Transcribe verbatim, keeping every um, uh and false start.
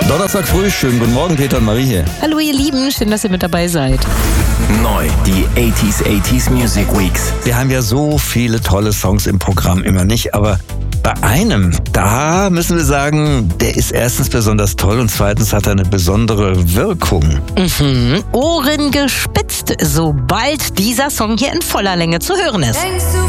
Donnerstag früh, schönen guten Morgen, Peter und Marie hier. Hallo ihr Lieben, schön, dass ihr mit dabei seid. Neu, die achtziger achtziger Music Weeks. Wir haben ja so viele tolle Songs im Programm, immer nicht, aber bei einem, da müssen wir sagen, der ist erstens besonders toll und zweitens hat er eine besondere Wirkung. Mhm. Ohren gespitzt, sobald dieser Song hier in voller Länge zu hören ist. Denkst du